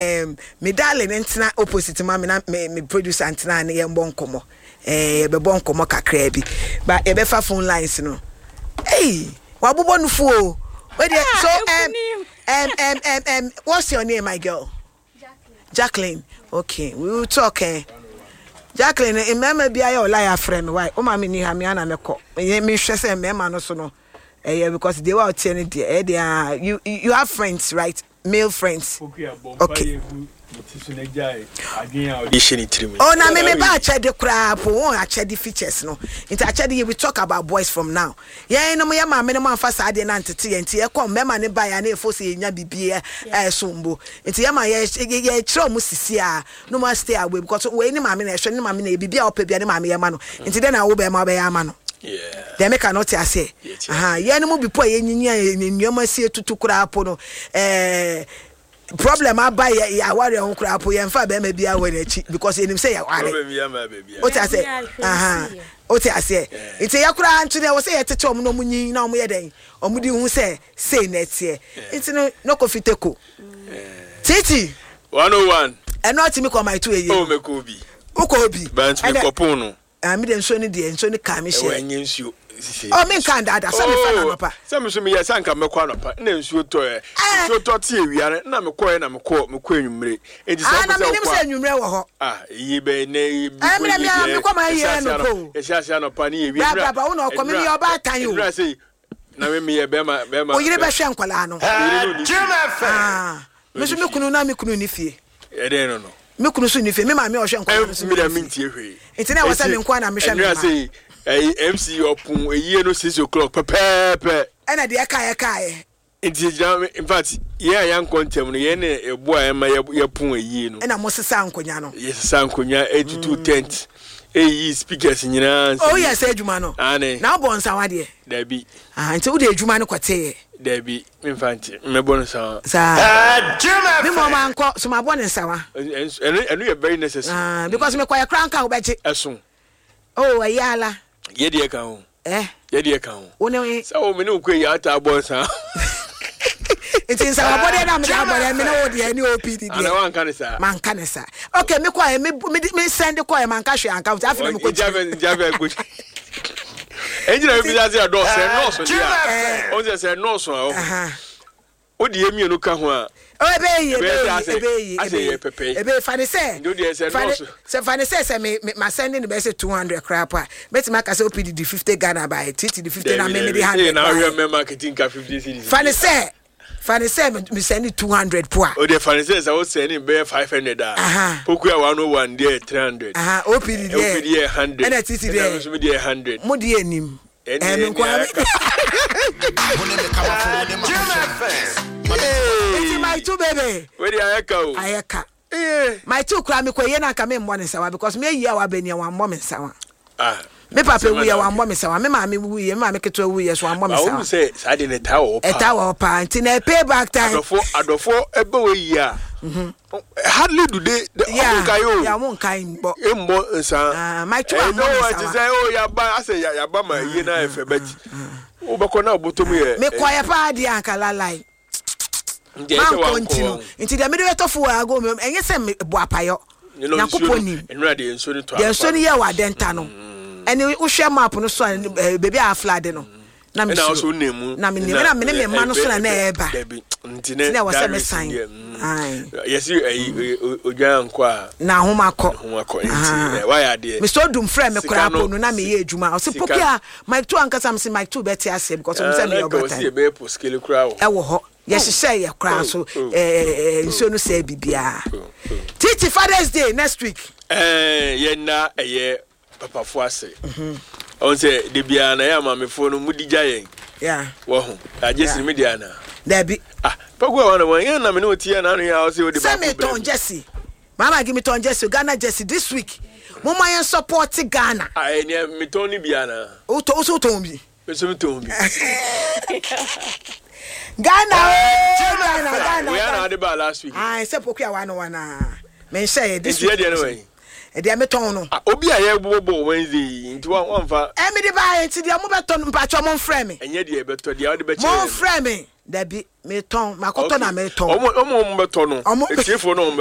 me darling entina opposite ma me producer entina ne yembo nkomo bebo nkomo kakra bi but e be fa phone lines no hey wabobo no fu where so what's your name my girl? Jacqueline. Okay, we will talk. Jacqueline, remember be your liar friend. Why? Oh, mammy, ni hamiana meko. Me shese me no so no. Because they were telling they are you have friends, right? Male friends. Okay. Oh, na me ba check the crap. Oh, I check the features no. Into I check we talk about boys from now. Yeah, no me ma me no fa sa de na ntete enti e come me ma ne ba ya na efo se nya bibie sombo. Enti ye ma ye kire mu sisi a no ma stay away because we ni ma me na ehwe ni ma me na bibia opa bia ni ma me ye ma no. Enti de na wo be ma ya ma no. Yeah. They make a note say. Yeah, no be po ye nyinya nyoma sie tutu kura po no. Problem I buy ya worry on crap and fa be ma bia we na because him say ya worry. What I say? What I say? It's ya kura antu na we say tete om no munyi na om ye den. Om di hu say net here. It's no kofiteko. Titi 101. And not me come my 2 years. Oh me ko bi. Uko bi. Banch me kopon no. Me dem so ni de so ni ka me share. Enye nsuo. Oh, me can that. Some friend papa. Some so me yes anka me kwa no pa. Na nsuo to e. Nsuo to te ewiare na me kwa me enwumre. Enti so na me nim se enwumre wo ho. Yi be na yi. Me kwa ma ye no ko. E sha no pa na ewiare. Baba wo na ko me yo ba tan yo. Na me ye be ma. O yire be hwe nkwala no. Me so me kunu na me kunu ni fie. E den no. Me kunu so ni fie. Me ma me o hwe nkwala no so. Me da mintie hwe. Enti na wo sa me nkwa na me hwe me. MC opun eyi no 6 o'clock pepepe ena de aka in fact yan kontem no ye na ebo a ma ye pun eyi no ena mo sesa ankonya no yes sesa ankonya 82 tent eyi speakers nyina oh yes adwuma no na bo nsa wade da bi nti wo de adwuma no kwete da bi in fact me bo nsa me mo man ko so ma bo nsa wa enu ye very necessary because me kwaya kranka wo beje esun oh ayala ye de ka ho ye de ka ho one so o me no kwe ya ta bo nsa it is our body na me da body me no de any OPD de ana wan kan sa man kan sa okay me kwa me send kwa man ka hwe anka afi na me ko jave good engineer bi say do say no so dia o say no so o de emi no ka ho a ebe fani say me sending the best 200 crap bet me ka say OPD the 50 Ghana by TT the 50 na me the 100 na we marketing ka 50 cedis fani say me send 200 poa o de fani say I was sending be 500 poku ya 101 there 300 OPD there 100 and TT there so me there 100 mo de enim en kwa my two baby. Where the ayaka? Ayaka. My two cry me kwe na ka me mbɔ ne sawa because me yi awa bani wa mbɔ me sawa. Me papa wu ya wa mbɔ me sawa. Me ma me wu ye, me ma me keto wu ye so wa mbɔ me sawa. I will say sa de ne tawo pa. Tawo pa nti na pay back time. Adofo ebe we yi a. Hardly do they yo. Ya won kan mbɔ. Mbɔ nsa. My two mbɔ me sawa. Say oh ya ba I say ya ba ma yi na efe beti. Wo bako na obotom ye. Me kwaya pa di ankala line. Man continue until the middle of go and you say boapayo na kuponi enra de enso ni to de enso ni ye wa denta no ene wo hwe map no so baby a flood no na me so nemu na me ma no so na eba ntine na wo say me sign yes ojan nko a na homakọ nti why ade me so dum friend me kura po no na me ye adwuma o se pokia Mike 2 ankasa me se Mike 2 beti ase because me say me over time e be po scale kura wo e wo ho yes say ya kura so so no say bibia Titi Father's Day next week ye na ye papa fo ase on say de bia na ya mamefo no mudigya yen wo ho agesi media na Debbie pagwa wana wan na me no tie na no ya o say o de ba me ton Jesse mama give me ton Jesse Ghana Jesse this week mama yen support Ghana ne me ton ni bia na o so ton bi me so me ton bi Ghana we are na de ba last week say pokua wana me say this week e de me ton no obi aye bobo Wednesday nti wan fa me de ba nti de mo beton mpacho mo frame me enye de beto de o de be mo frame me Dabi me ton makoto na me ton omo beto no etiefo no